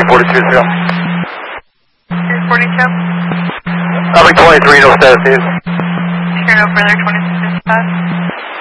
342. 342. I'll be 23, no status news. Sure, no further 2655.